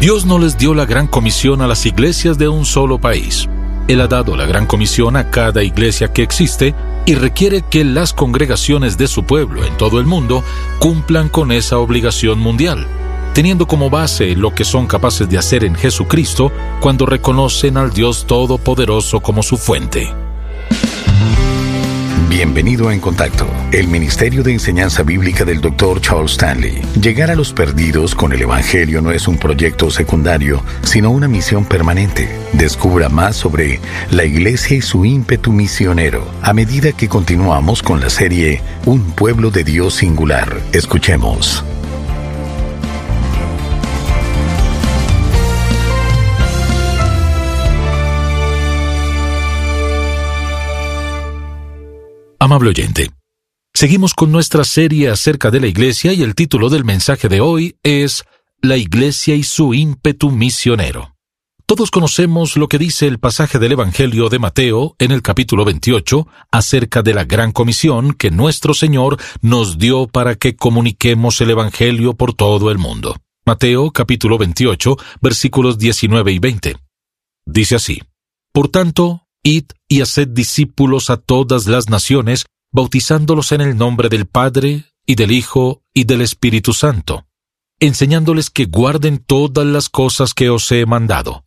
Dios no les dio la gran comisión a las iglesias de un solo país. Él ha dado la gran comisión a cada iglesia que existe y requiere que las congregaciones de su pueblo en todo el mundo cumplan con esa obligación mundial, teniendo como base lo que son capaces de hacer en Jesucristo cuando reconocen al Dios Todopoderoso como su fuente. Bienvenido a En Contacto, el Ministerio de Enseñanza Bíblica del Dr. Charles Stanley. Llegar a los perdidos con el Evangelio no es un proyecto secundario, sino una misión permanente. Descubra más sobre la Iglesia y su ímpetu misionero a medida que continuamos con la serie Un Pueblo de Dios Singular. Escuchemos. Amable oyente, seguimos con nuestra serie acerca de la Iglesia y el título del mensaje de hoy es La Iglesia y su ímpetu misionero. Todos conocemos lo que dice el pasaje del Evangelio de Mateo en el capítulo 28 acerca de la gran comisión que nuestro Señor nos dio para que comuniquemos el Evangelio por todo el mundo. Mateo capítulo 28, versículos 19 y 20. Dice así: Por tanto, id y haced discípulos a todas las naciones, bautizándolos en el nombre del Padre, y del Hijo, y del Espíritu Santo, enseñándoles que guarden todas las cosas que os he mandado.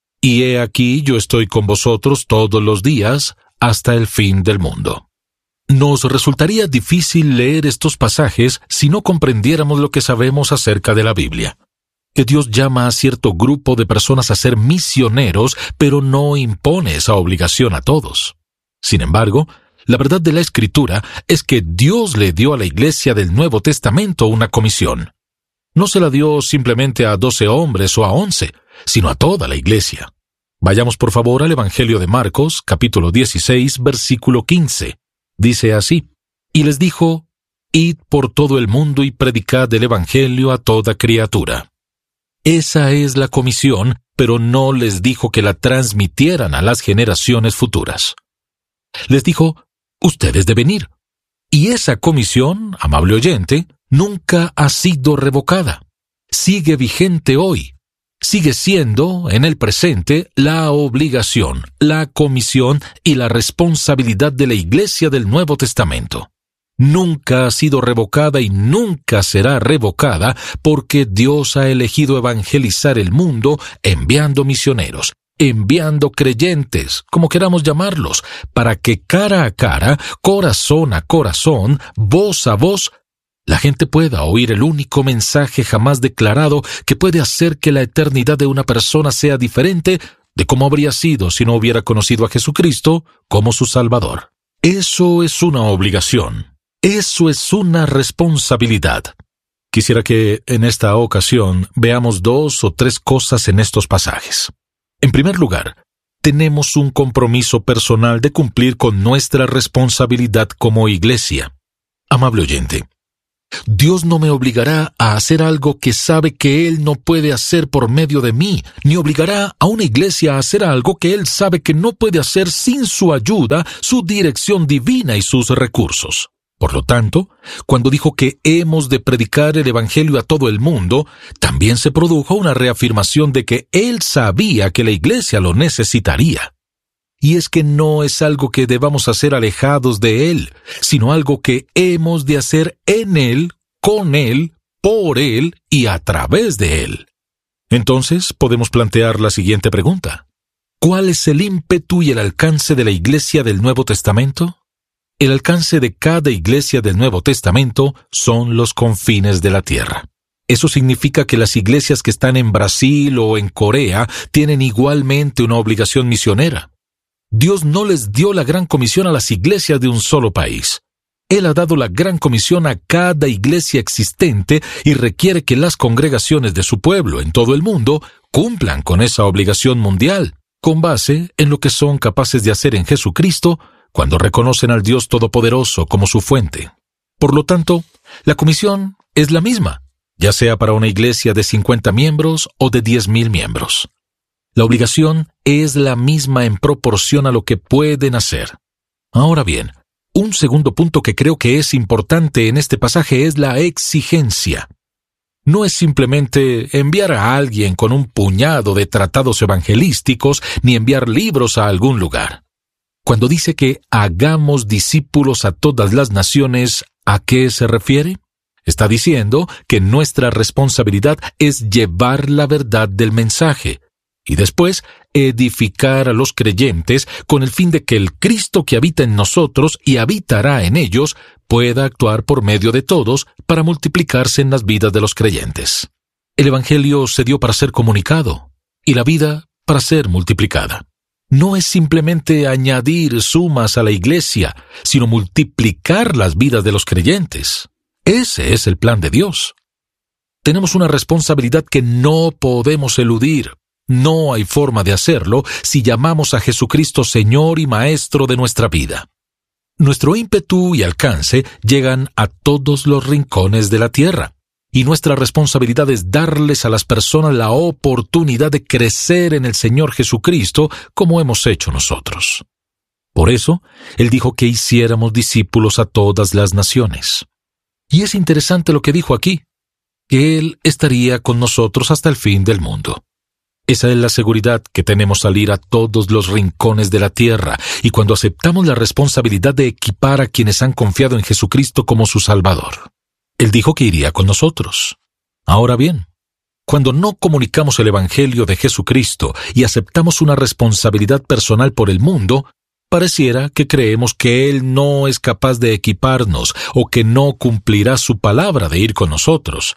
Y he aquí yo estoy con vosotros todos los días, hasta el fin del mundo. Nos resultaría difícil leer estos pasajes si no comprendiéramos lo que sabemos acerca de la Biblia. Que Dios llama a cierto grupo de personas a ser misioneros, pero no impone esa obligación a todos. Sin embargo, la verdad de la Escritura es que Dios le dio a la Iglesia del Nuevo Testamento una comisión. No se la dio simplemente a 12 hombres o a 11, sino a toda la Iglesia. Vayamos por favor al Evangelio de Marcos, capítulo 16, versículo 15. Dice así: Y les dijo: Id por todo el mundo y predicad el Evangelio a toda criatura. Esa es la comisión, pero no les dijo que la transmitieran a las generaciones futuras. Les dijo: ustedes deben ir. Y esa comisión, amable oyente, nunca ha sido revocada. Sigue vigente hoy. Sigue siendo, en el presente, la obligación, la comisión y la responsabilidad de la Iglesia del Nuevo Testamento. Nunca ha sido revocada y nunca será revocada porque Dios ha elegido evangelizar el mundo enviando misioneros, enviando creyentes, como queramos llamarlos, para que cara a cara, corazón a corazón, voz a voz, la gente pueda oír el único mensaje jamás declarado que puede hacer que la eternidad de una persona sea diferente de cómo habría sido si no hubiera conocido a Jesucristo como su Salvador. Eso es una obligación. Eso es una responsabilidad. Quisiera que en esta ocasión veamos 2 o 3 cosas en estos pasajes. En primer lugar, tenemos un compromiso personal de cumplir con nuestra responsabilidad como iglesia. Amable oyente, Dios no me obligará a hacer algo que sabe que Él no puede hacer por medio de mí, ni obligará a una iglesia a hacer algo que Él sabe que no puede hacer sin su ayuda, su dirección divina y sus recursos. Por lo tanto, cuando dijo que hemos de predicar el Evangelio a todo el mundo, también se produjo una reafirmación de que Él sabía que la iglesia lo necesitaría. Y es que no es algo que debamos hacer alejados de Él, sino algo que hemos de hacer en Él, con Él, por Él y a través de Él. Entonces, podemos plantear la siguiente pregunta: ¿cuál es el ímpetu y el alcance de la iglesia del Nuevo Testamento? El alcance de cada iglesia del Nuevo Testamento son los confines de la tierra. Eso significa que las iglesias que están en Brasil o en Corea tienen igualmente una obligación misionera. Dios no les dio la gran comisión a las iglesias de un solo país. Él ha dado la gran comisión a cada iglesia existente y requiere que las congregaciones de su pueblo en todo el mundo cumplan con esa obligación mundial, con base en lo que son capaces de hacer en Jesucristo cuando reconocen al Dios Todopoderoso como su fuente. Por lo tanto, la comisión es la misma, ya sea para una iglesia de 50 miembros o de 10,000 miembros. La obligación es la misma en proporción a lo que pueden hacer. Ahora bien, un segundo punto que creo que es importante en este pasaje es la exigencia. no es simplemente enviar a alguien con un puñado de tratados evangelísticos ni enviar libros a algún lugar. Cuando dice que hagamos discípulos a todas las naciones, ¿a qué se refiere? Está diciendo que nuestra responsabilidad es llevar la verdad del mensaje y después edificar a los creyentes con el fin de que el Cristo que habita en nosotros y habitará en ellos pueda actuar por medio de todos para multiplicarse en las vidas de los creyentes. El Evangelio se dio para ser comunicado y la vida para ser multiplicada. No es simplemente añadir sumas a la iglesia, sino multiplicar las vidas de los creyentes. Ese es el plan de Dios. Tenemos una responsabilidad que no podemos eludir. No hay forma de hacerlo si llamamos a Jesucristo Señor y Maestro de nuestra vida. Nuestro ímpetu y alcance llegan a todos los rincones de la tierra, y nuestra responsabilidad es darles a las personas la oportunidad de crecer en el Señor Jesucristo como hemos hecho nosotros. Por eso, Él dijo que hiciéramos discípulos a todas las naciones. Y es interesante lo que dijo aquí, que Él estaría con nosotros hasta el fin del mundo. Esa es la seguridad que tenemos al ir a todos los rincones de la tierra, y cuando aceptamos la responsabilidad de equipar a quienes han confiado en Jesucristo como su Salvador. Él dijo que iría con nosotros. Ahora bien, cuando no comunicamos el Evangelio de Jesucristo y aceptamos una responsabilidad personal por el mundo, pareciera que creemos que Él no es capaz de equiparnos o que no cumplirá su palabra de ir con nosotros.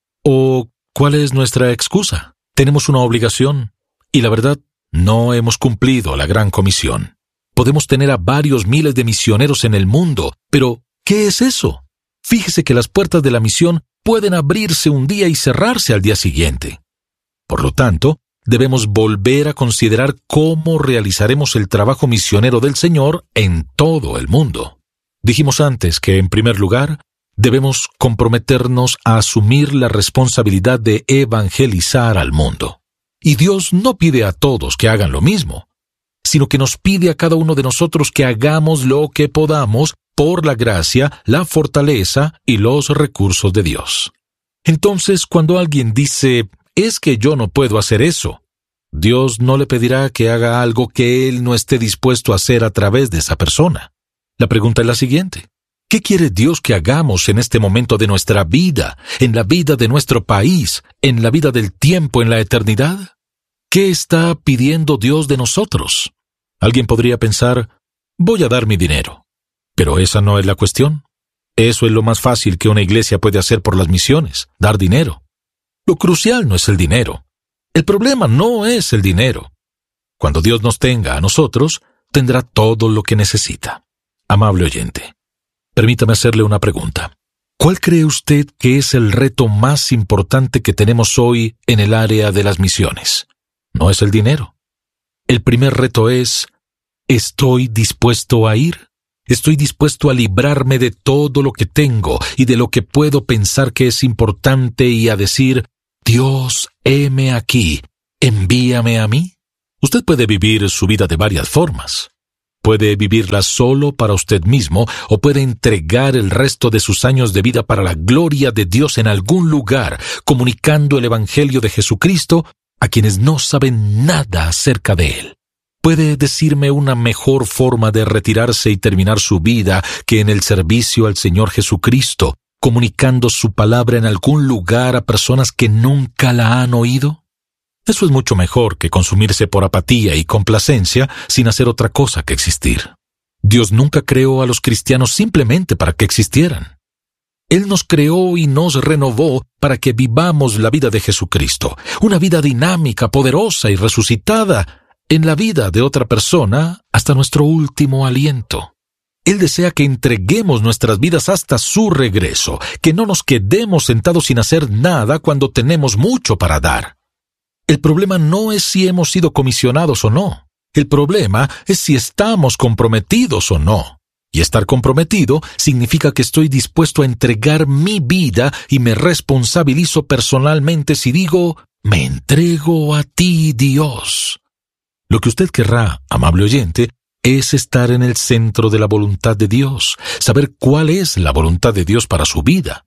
¿O cuál es nuestra excusa? Tenemos una obligación y la verdad, no hemos cumplido la gran comisión. Podemos tener a varios miles de misioneros en el mundo, pero ¿qué es eso? Fíjese que las puertas de la misión pueden abrirse un día y cerrarse al día siguiente. Por lo tanto, debemos volver a considerar cómo realizaremos el trabajo misionero del Señor en todo el mundo. Dijimos antes que, en primer lugar, debemos comprometernos a asumir la responsabilidad de evangelizar al mundo. Y Dios no pide a todos que hagan lo mismo, sino que nos pide a cada uno de nosotros que hagamos lo que podamos por la gracia, la fortaleza y los recursos de Dios. Entonces, cuando alguien dice, «Es que yo no puedo hacer eso», Dios no le pedirá que haga algo que Él no esté dispuesto a hacer a través de esa persona. La pregunta es la siguiente. ¿Qué quiere Dios que hagamos en este momento de nuestra vida, en la vida de nuestro país, en la vida del tiempo, en la eternidad? ¿Qué está pidiendo Dios de nosotros? Alguien podría pensar, voy a dar mi dinero. Pero esa no es la cuestión. Eso es lo más fácil que una iglesia puede hacer por las misiones, dar dinero. Lo crucial no es el dinero. El problema no es el dinero. Cuando Dios nos tenga a nosotros, tendrá todo lo que necesita. Amable oyente, permítame hacerle una pregunta. ¿Cuál cree usted que es el reto más importante que tenemos hoy en el área de las misiones? No es el dinero. El primer reto es, ¿estoy dispuesto a ir? ¿Estoy dispuesto a librarme de todo lo que tengo y de lo que puedo pensar que es importante y a decir, Dios, heme aquí, envíame a mí? Usted puede vivir su vida de varias formas. Puede vivirla solo para usted mismo o puede entregar el resto de sus años de vida para la gloria de Dios en algún lugar, comunicando el Evangelio de Jesucristo a quienes no saben nada acerca de Él. ¿Puede decirme una mejor forma de retirarse y terminar su vida que en el servicio al Señor Jesucristo, comunicando su palabra en algún lugar a personas que nunca la han oído? Eso es mucho mejor que consumirse por apatía y complacencia sin hacer otra cosa que existir. Dios nunca creó a los cristianos simplemente para que existieran. Él nos creó y nos renovó para que vivamos la vida de Jesucristo, una vida dinámica, poderosa y resucitada, en la vida de otra persona hasta nuestro último aliento. Él desea que entreguemos nuestras vidas hasta su regreso, que no nos quedemos sentados sin hacer nada cuando tenemos mucho para dar. El problema no es si hemos sido comisionados o no. El problema es si estamos comprometidos o no. Y estar comprometido significa que estoy dispuesto a entregar mi vida y me responsabilizo personalmente si digo, me entrego a ti, Dios. Lo que usted querrá, amable oyente, es estar en el centro de la voluntad de Dios, saber cuál es la voluntad de Dios para su vida.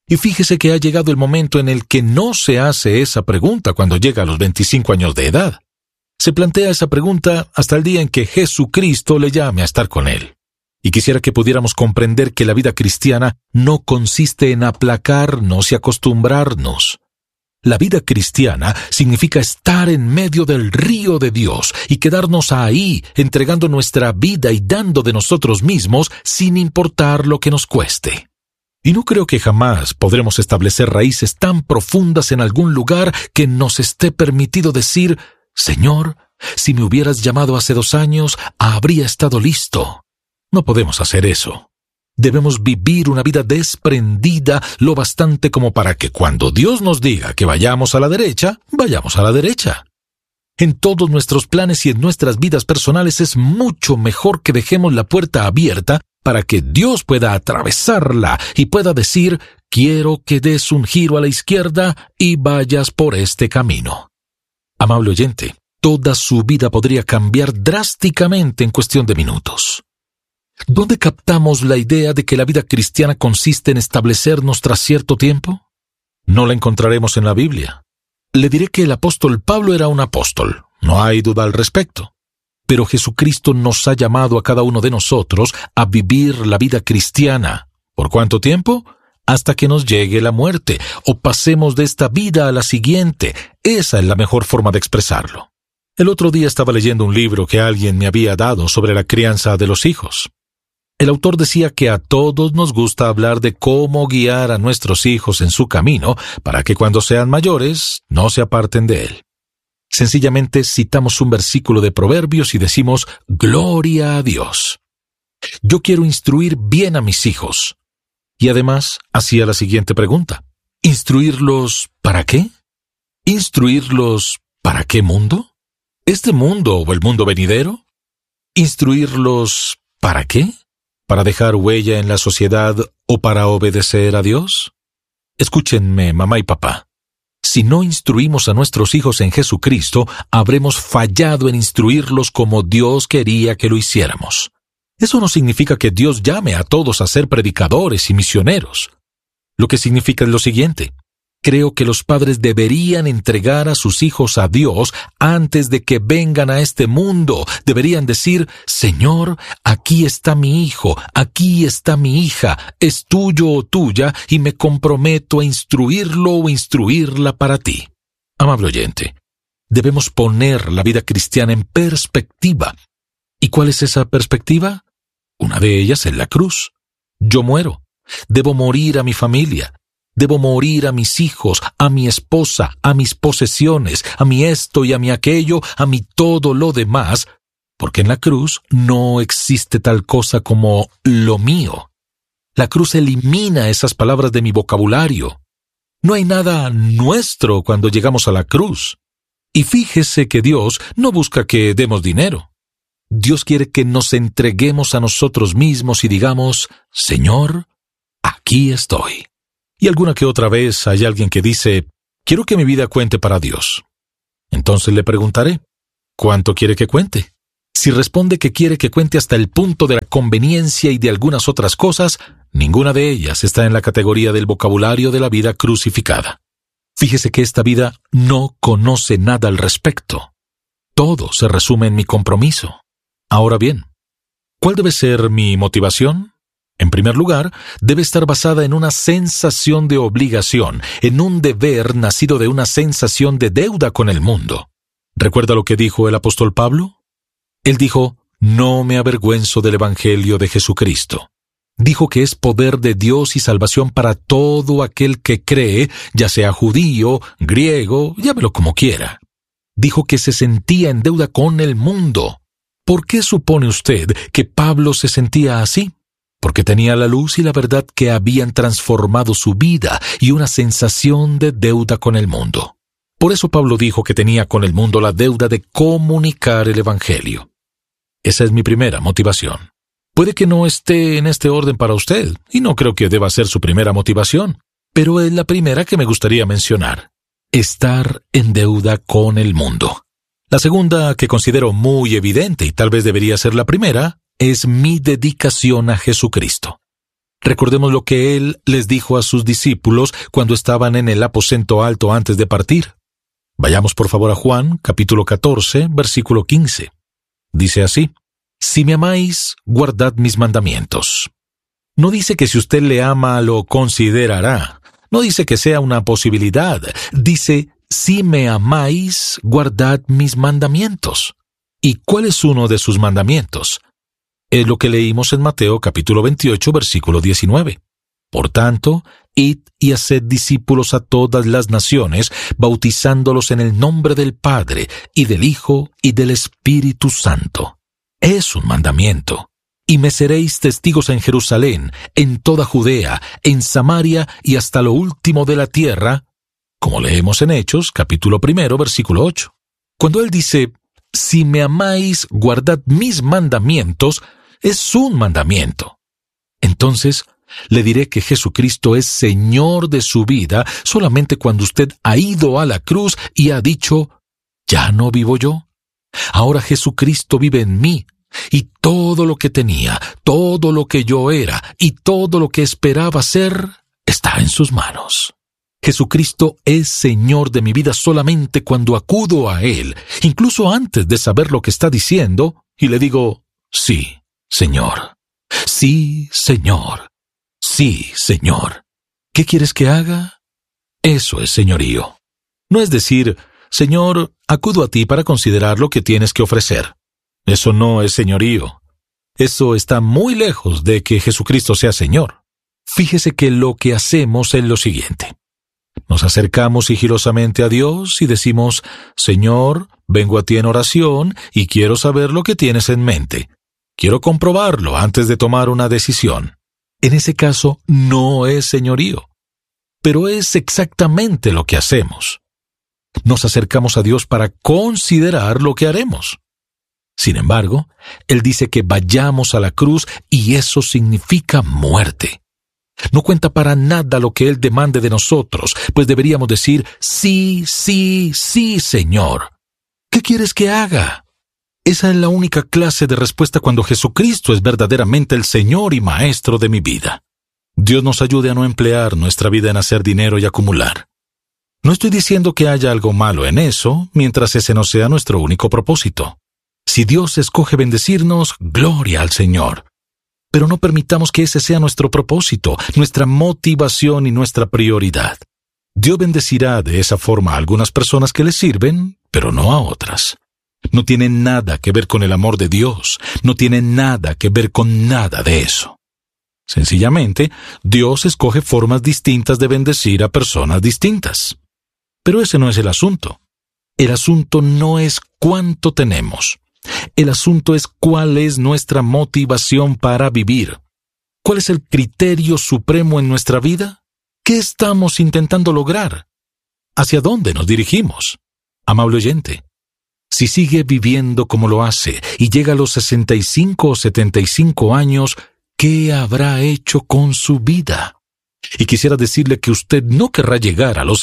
Y fíjese que ha llegado el momento en el que no se hace esa pregunta cuando llega a los 25 años de edad. Se plantea esa pregunta hasta el día en que Jesucristo le llame a estar con Él. Y quisiera que pudiéramos comprender que la vida cristiana no consiste en aplacarnos y acostumbrarnos. La vida cristiana significa estar en medio del río de Dios y quedarnos ahí, entregando nuestra vida y dando de nosotros mismos sin importar lo que nos cueste. Y no creo que jamás podremos establecer raíces tan profundas en algún lugar que nos esté permitido decir, Señor, si me hubieras llamado hace 2 años, habría estado listo. No podemos hacer eso. Debemos vivir una vida desprendida lo bastante como para que cuando Dios nos diga que vayamos a la derecha, vayamos a la derecha. En todos nuestros planes y en nuestras vidas personales es mucho mejor que dejemos la puerta abierta para que Dios pueda atravesarla y pueda decir, quiero que des un giro a la izquierda y vayas por este camino. Amable oyente, toda su vida podría cambiar drásticamente en cuestión de minutos. ¿Dónde captamos la idea de que la vida cristiana consiste en establecernos tras cierto tiempo? No la encontraremos en la Biblia. Le diré que el apóstol Pablo era un apóstol, no hay duda al respecto. Pero Jesucristo nos ha llamado a cada uno de nosotros a vivir la vida cristiana. ¿Por cuánto tiempo? Hasta que nos llegue la muerte, o pasemos de esta vida a la siguiente. Esa es la mejor forma de expresarlo. El otro día estaba leyendo un libro que alguien me había dado sobre la crianza de los hijos. El autor decía que a todos nos gusta hablar de cómo guiar a nuestros hijos en su camino para que cuando sean mayores no se aparten de él. Sencillamente citamos un versículo de Proverbios y decimos, «Gloria a Dios». Yo quiero instruir bien a mis hijos. Y además hacía la siguiente pregunta, ¿instruirlos para qué? ¿Instruirlos para qué mundo? ¿Este mundo o el mundo venidero? ¿Instruirlos para qué? ¿Para dejar huella en la sociedad o para obedecer a Dios? Escúchenme, mamá y papá. Si no instruimos a nuestros hijos en Jesucristo, habremos fallado en instruirlos como Dios quería que lo hiciéramos. Eso no significa que Dios llame a todos a ser predicadores y misioneros. Lo que significa es lo siguiente. Creo que los padres deberían entregar a sus hijos a Dios antes de que vengan a este mundo. Deberían decir, Señor, aquí está mi hijo, aquí está mi hija, es tuyo o tuya y me comprometo a instruirlo o instruirla para ti. Amable oyente, debemos poner la vida cristiana en perspectiva. ¿Y cuál es esa perspectiva? Una de ellas es la cruz. Yo muero. Debo morir a mi familia. Debo morir a mis hijos, a mi esposa, a mis posesiones, a mi esto y a mi aquello, a mi todo lo demás, porque en la cruz no existe tal cosa como lo mío. La cruz elimina esas palabras de mi vocabulario. No hay nada nuestro cuando llegamos a la cruz. Y fíjese que Dios no busca que demos dinero. Dios quiere que nos entreguemos a nosotros mismos y digamos, Señor, aquí estoy. Y alguna que otra vez hay alguien que dice, quiero que mi vida cuente para Dios. Entonces le preguntaré, ¿cuánto quiere que cuente? Si responde que quiere que cuente hasta el punto de la conveniencia y de algunas otras cosas, ninguna de ellas está en la categoría del vocabulario de la vida crucificada. Fíjese que esta vida no conoce nada al respecto. Todo se resume en mi compromiso. Ahora bien, ¿cuál debe ser mi motivación? En primer lugar, debe estar basada en una sensación de obligación, en un deber nacido de una sensación de deuda con el mundo. ¿Recuerda lo que dijo el apóstol Pablo? Él dijo, no me avergüenzo del Evangelio de Jesucristo. Dijo que es poder de Dios y salvación para todo aquel que cree, ya sea judío, griego, llámelo como quiera. Dijo que se sentía en deuda con el mundo. ¿Por qué supone usted que Pablo se sentía así? Porque tenía la luz y la verdad que habían transformado su vida y una sensación de deuda con el mundo. Por eso Pablo dijo que tenía con el mundo la deuda de comunicar el Evangelio. Esa es mi primera motivación. Puede que no esté en este orden para usted, y no creo que deba ser su primera motivación, pero es la primera que me gustaría mencionar. Estar en deuda con el mundo. La segunda, que considero muy evidente y tal vez debería ser la primera, es mi dedicación a Jesucristo. Recordemos lo que Él les dijo a sus discípulos cuando estaban en el aposento alto antes de partir. Vayamos por favor a Juan, capítulo 14, versículo 15. Dice así: Si me amáis, guardad mis mandamientos. No dice que si usted le ama lo considerará. No dice que sea una posibilidad. Dice: si me amáis, guardad mis mandamientos. ¿Y cuál es uno de sus mandamientos? Es lo que leímos en Mateo capítulo 28, versículo 19. Por tanto, id y haced discípulos a todas las naciones, bautizándolos en el nombre del Padre, y del Hijo, y del Espíritu Santo. Es un mandamiento. Y me seréis testigos en Jerusalén, en toda Judea, en Samaria y hasta lo último de la tierra, como leemos en Hechos, capítulo 1, versículo 8. Cuando Él dice: si me amáis, guardad mis mandamientos, es un mandamiento. Entonces, le diré que Jesucristo es Señor de su vida solamente cuando usted ha ido a la cruz y ha dicho: ya no vivo yo. Ahora Jesucristo vive en mí, y todo lo que tenía, todo lo que yo era y todo lo que esperaba ser, está en sus manos. Jesucristo es Señor de mi vida solamente cuando acudo a Él, incluso antes de saber lo que está diciendo, y le digo: sí, Señor. Sí, Señor. Sí, Señor. ¿Qué quieres que haga? Eso es señorío. No es decir: Señor, acudo a ti para considerar lo que tienes que ofrecer. Eso no es señorío. Eso está muy lejos de que Jesucristo sea Señor. Fíjese que lo que hacemos es lo siguiente. Nos acercamos sigilosamente a Dios y decimos: Señor, vengo a ti en oración y quiero saber lo que tienes en mente. Quiero comprobarlo antes de tomar una decisión. En ese caso, no es señorío. Pero es exactamente lo que hacemos. Nos acercamos a Dios para considerar lo que haremos. Sin embargo, Él dice que vayamos a la cruz y eso significa muerte. No cuenta para nada lo que Él demande de nosotros, pues deberíamos decir: sí, sí, sí, Señor. ¿Qué quieres que haga? Esa es la única clase de respuesta cuando Jesucristo es verdaderamente el Señor y Maestro de mi vida. Dios nos ayude a no emplear nuestra vida en hacer dinero y acumular. No estoy diciendo que haya algo malo en eso, mientras ese no sea nuestro único propósito. Si Dios escoge bendecirnos, gloria al Señor. Pero no permitamos que ese sea nuestro propósito, nuestra motivación y nuestra prioridad. Dios bendecirá de esa forma a algunas personas que le sirven, pero no a otras. No tiene nada que ver con el amor de Dios, no tiene nada que ver con nada de eso. Sencillamente, Dios escoge formas distintas de bendecir a personas distintas. Pero ese no es el asunto. El asunto no es cuánto tenemos. El asunto es cuál es nuestra motivación para vivir. ¿Cuál es el criterio supremo en nuestra vida? ¿Qué estamos intentando lograr? ¿Hacia dónde nos dirigimos? Amable oyente, si sigue viviendo como lo hace y llega a los 65 o 75 años, ¿qué habrá hecho con su vida? Y quisiera decirle que usted no querrá llegar a los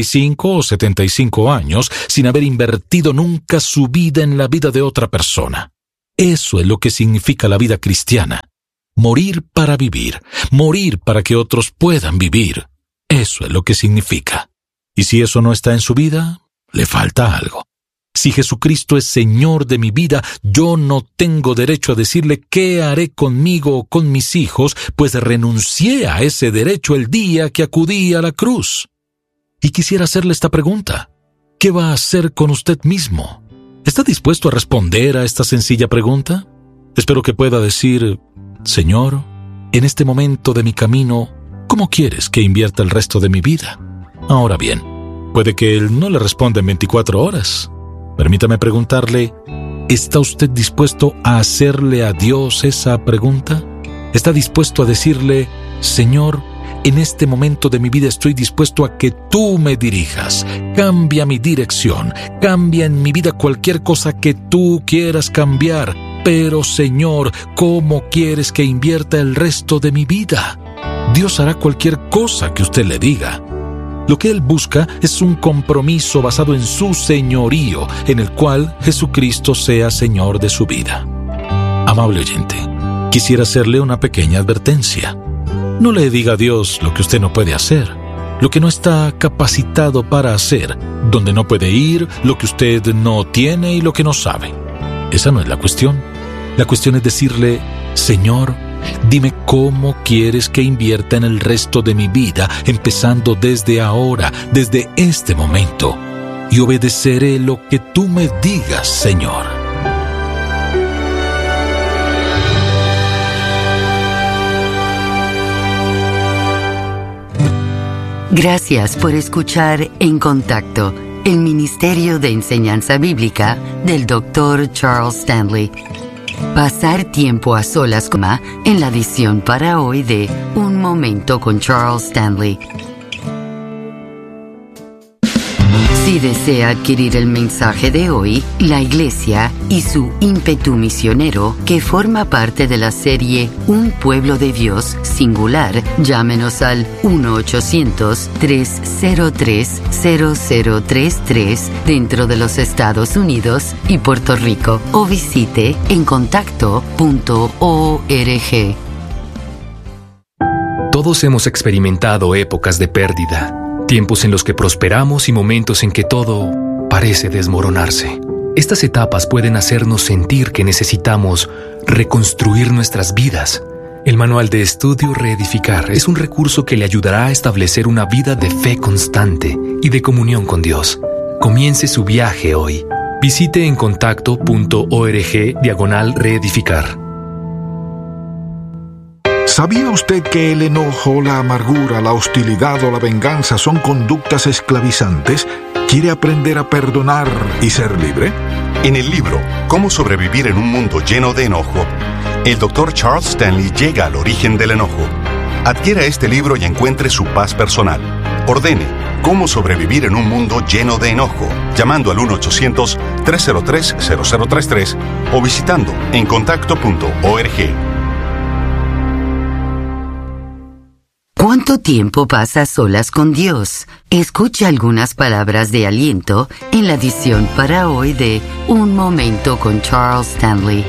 65 o 75 años sin haber invertido nunca su vida en la vida de otra persona. Eso es lo que significa la vida cristiana. Morir para vivir, morir para que otros puedan vivir. Eso es lo que significa. Y si eso no está en su vida, le falta algo. Si Jesucristo es Señor de mi vida, yo no tengo derecho a decirle qué haré conmigo o con mis hijos, pues renuncié a ese derecho el día que acudí a la cruz. Y quisiera hacerle esta pregunta: ¿qué va a hacer con usted mismo? ¿Está dispuesto a responder a esta sencilla pregunta? Espero que pueda decir: Señor, en este momento de mi camino, ¿cómo quieres que invierta el resto de mi vida? Ahora bien, puede que Él no le responda en 24 horas. Permítame preguntarle: ¿está usted dispuesto a hacerle a Dios esa pregunta? ¿Está dispuesto a decirle: Señor, en este momento de mi vida estoy dispuesto a que tú me dirijas, cambia mi dirección, cambia en mi vida cualquier cosa que tú quieras cambiar, pero Señor, ¿cómo quieres que invierta el resto de mi vida? Dios hará cualquier cosa que usted le diga. Lo que Él busca es un compromiso basado en su señorío, en el cual Jesucristo sea Señor de su vida. Amable oyente, quisiera hacerle una pequeña advertencia. No le diga a Dios lo que usted no puede hacer, lo que no está capacitado para hacer, donde no puede ir, lo que usted no tiene y lo que no sabe. Esa no es la cuestión. La cuestión es decirle: Señor, dime cómo quieres que invierta en el resto de mi vida, empezando desde ahora, desde este momento, y obedeceré lo que tú me digas, Señor. Gracias por escuchar En Contacto, el Ministerio de Enseñanza Bíblica del Dr. Charles Stanley. Pasar tiempo a solas en la edición para hoy de Un Momento con Charles Stanley. Si desea adquirir el mensaje de hoy, La Iglesia y su ímpetu misionero, que forma parte de la serie Un Pueblo de Dios singular, llámenos al 1-800-303-0033 dentro de los Estados Unidos y Puerto Rico, o visite encontacto.org. Todos hemos experimentado épocas de pérdida, tiempos en los que prosperamos y momentos en que todo parece desmoronarse. Estas etapas pueden hacernos sentir que necesitamos reconstruir nuestras vidas. El Manual de Estudio Reedificar es un recurso que le ayudará a establecer una vida de fe constante y de comunión con Dios. Comience su viaje hoy. Visite encontacto.org/reedificar. ¿Sabía usted que el enojo, la amargura, la hostilidad o la venganza son conductas esclavizantes? ¿Quiere aprender a perdonar y ser libre? En el libro Cómo sobrevivir en un mundo lleno de enojo, el Dr. Charles Stanley llega al origen del enojo. Adquiera este libro y encuentre su paz personal. Ordene Cómo sobrevivir en un mundo lleno de enojo, llamando al 1-800-303-0033 o visitando encontacto.org. ¿Cuánto tiempo pasa a solas con Dios? Escucha algunas palabras de aliento en la edición para hoy de Un Momento con Charles Stanley.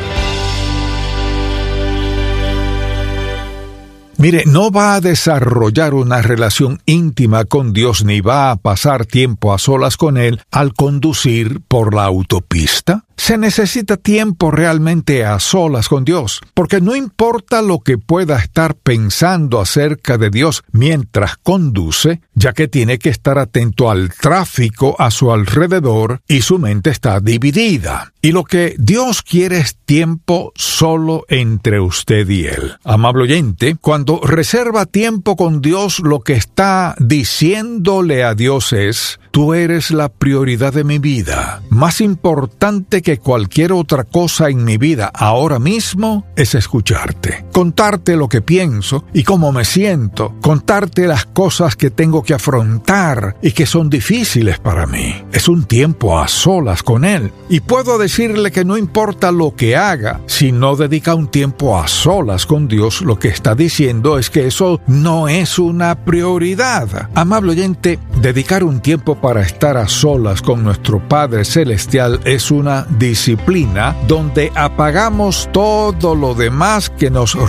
Mire, no va a desarrollar una relación íntima con Dios ni va a pasar tiempo a solas con Él al conducir por la autopista. Se necesita tiempo realmente a solas con Dios, porque no importa lo que pueda estar pensando acerca de Dios mientras conduce, ya que tiene que estar atento al tráfico a su alrededor y su mente está dividida. Y lo que Dios quiere es tiempo solo entre usted y Él. Amable oyente, cuando reserva tiempo con Dios, lo que está diciéndole a Dios es: tú eres la prioridad de mi vida. Más importante que cualquier otra cosa en mi vida ahora mismo es escucharte, contarte lo que pienso y cómo me siento, contarte las cosas que tengo que afrontar y que son difíciles para mí. Es un tiempo a solas con Él y puedo decirle que no importa lo que haga, si no dedica un tiempo a solas con Dios, lo que está diciendo es que eso no es una prioridad. Amable oyente, dedicar un tiempo para estar a solas con nuestro Padre Celestial es una disciplina donde apagamos todo lo demás que nos